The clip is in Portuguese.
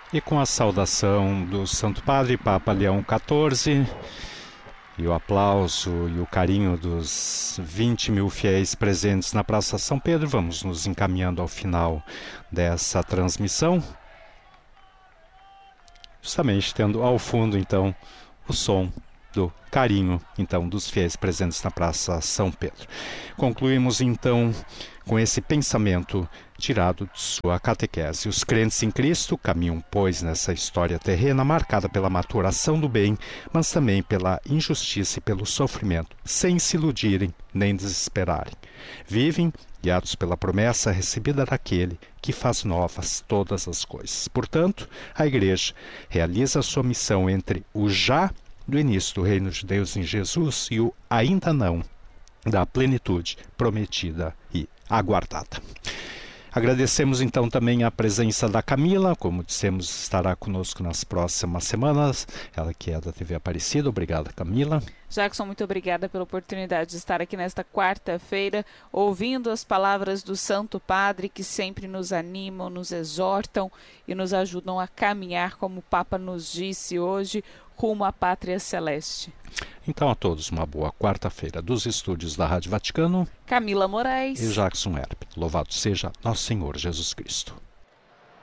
E com a saudação do Santo Padre Papa Leão XIV e o aplauso e o carinho dos 20 mil fiéis presentes na Praça São Pedro, vamos nos encaminhando ao final dessa transmissão, justamente tendo ao fundo, então, o som do carinho, então, dos fiéis presentes na Praça São Pedro. Concluímos, então, com esse pensamento tirado de sua catequese. Os crentes em Cristo caminham, pois, nessa história terrena marcada pela maturação do bem, mas também pela injustiça e pelo sofrimento, sem se iludirem nem desesperarem. Vivem guiados pela promessa recebida daquele que faz novas todas as coisas. Portanto, a Igreja realiza a sua missão entre o já do início do reino de Deus em Jesus e o ainda não da plenitude prometida e aguardada. Agradecemos então também a presença da Camila, como dissemos, estará conosco nas próximas semanas, ela que é da TV Aparecida. Obrigado, Camila. Jackson, muito obrigada pela oportunidade de estar aqui nesta quarta-feira, ouvindo as palavras do Santo Padre, que sempre nos animam, nos exortam e nos ajudam a caminhar, como o Papa nos disse hoje, rumo à Pátria Celeste. Então a todos uma boa quarta-feira dos estúdios da Rádio Vaticano. Camila Moraes E Jackson Herb. Louvado seja Nosso Senhor Jesus Cristo.